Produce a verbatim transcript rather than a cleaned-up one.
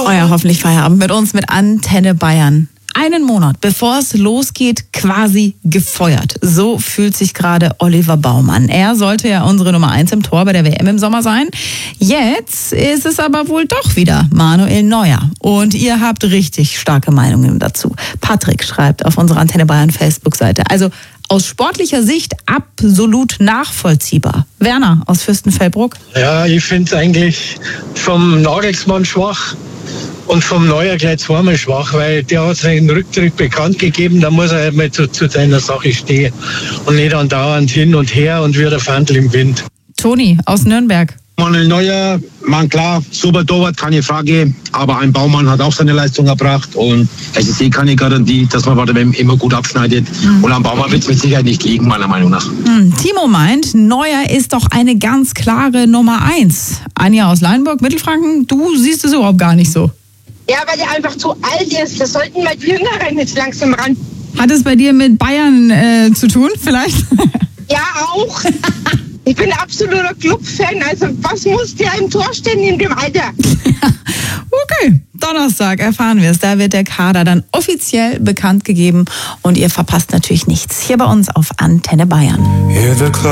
Euer hoffentlich Feierabend mit uns, mit Antenne Bayern. Einen Monat, bevor es losgeht, quasi gefeuert. So fühlt sich gerade Oliver Baumann. Er sollte ja unsere Nummer eins im Tor bei der W M im Sommer sein. Jetzt ist es aber wohl doch wieder Manuel Neuer. Und ihr habt richtig starke Meinungen dazu. Patrick schreibt auf unserer Antenne Bayern Facebook-Seite. Also aus sportlicher Sicht absolut nachvollziehbar. Werner aus Fürstenfeldbruck. Ja, ich finde es eigentlich vom Nagelsmann schwach. Und vom Neuer gleich zweimal schwach, weil der hat seinen Rücktritt bekannt gegeben, da muss er halt mal zu, zu seiner Sache stehen und nicht andauernd hin und her und wie der Fandel im Wind. Toni aus Nürnberg. Manuel Neuer, man klar, super Torwart, keine Frage, aber ein Baumann hat auch seine Leistung erbracht und es ist eh keine Garantie, dass man bei der W M immer gut abschneidet mhm. und am Baumann wird es mit Sicherheit nicht liegen, meiner Meinung nach. Mhm. Timo meint, Neuer ist doch eine ganz klare Nummer eins. Anja aus Leinburg, Mittelfranken, du siehst es überhaupt gar nicht so. Ja, weil der einfach zu alt ist. Das sollten mal die Jüngeren jetzt langsam ran. Hat es bei dir mit Bayern äh, zu tun, vielleicht? Ja, auch. Ich bin absoluter Club-Fan. Also, was muss der im Tor stehen in dem Alter? Okay, Donnerstag erfahren wir es. Da wird der Kader dann offiziell bekannt gegeben. Und ihr verpasst natürlich nichts. Hier bei uns auf Antenne Bayern.